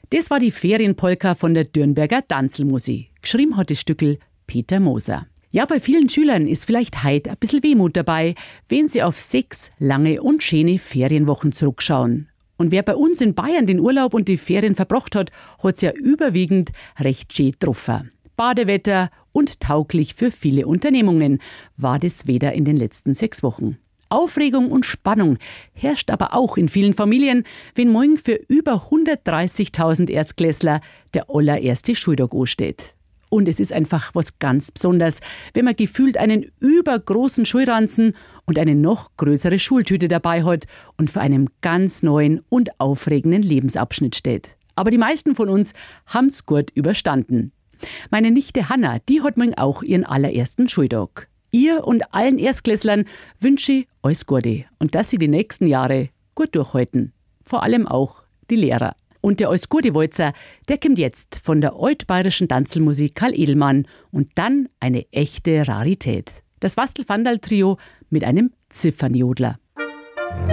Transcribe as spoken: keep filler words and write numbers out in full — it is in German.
Das war die Ferienpolka von der Dürnberger Danzelmusi. Geschrieben hat das Stückel Peter Moser. Ja, bei vielen Schülern ist vielleicht heute ein bisschen Wehmut dabei, wenn sie auf sechs lange und schöne Ferienwochen zurückschauen. Und wer bei uns in Bayern den Urlaub und die Ferien verbracht hat, hat es ja überwiegend recht schön getroffen. Badewetter und tauglich für viele Unternehmungen war das Wetter in den letzten sechs Wochen. Aufregung und Spannung herrscht aber auch in vielen Familien, wenn morgen für über hundertdreißigtausend Erstklässler der allererste Schultag ansteht. Und es ist einfach was ganz Besonderes, wenn man gefühlt einen übergroßen Schulranzen und eine noch größere Schultüte dabei hat und vor einem ganz neuen und aufregenden Lebensabschnitt steht. Aber die meisten von uns haben es gut überstanden. Meine Nichte Hanna, die hat morgen auch ihren allerersten Schultag. Ihr und allen Erstklässlern wünsche ich alles Gute und dass sie die nächsten Jahre gut durchhalten. Vor allem auch die Lehrer. Und der Alles Gute Walzer, der kommt jetzt von der altbayerischen Danzelmusik Karl Edelmann und dann eine echte Rarität. Das Wastel-Vandal-Trio mit einem Ziffernjodler.